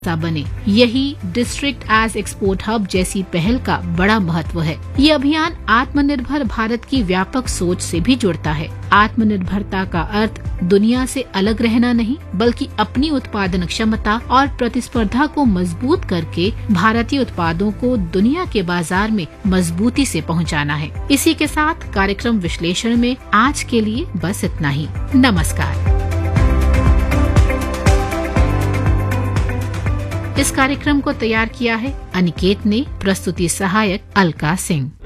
हिस्सा बने। यही डिस्ट्रिक्ट एज एक्सपोर्ट हब जैसी पहल का बड़ा महत्व है। ये अभियान आत्मनिर्भर भारत की व्यापक सोच से भी जुड़ता है। आत्मनिर्भरता का अर्थ दुनिया से अलग रहना नहीं, बल्कि अपनी उत्पादन क्षमता और प्रतिस्पर्धा को मजबूत करके भारतीय उत्पादों को दुनिया के बाजार में मजबूती से पहुंचाना है। इसी के साथ कार्यक्रम विश्लेषण में आज के लिए बस इतना ही। नमस्कार। इस कार्यक्रम को तैयार किया है अनिकेत ने, प्रस्तुति सहायक अलका सिंह।